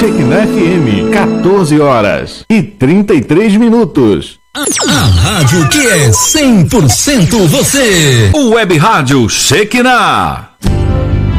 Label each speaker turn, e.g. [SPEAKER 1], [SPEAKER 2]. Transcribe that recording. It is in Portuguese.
[SPEAKER 1] Shekinah FM, 14 horas e 33 minutos.
[SPEAKER 2] A rádio que é 100% você.
[SPEAKER 1] O Web Rádio Shekinah.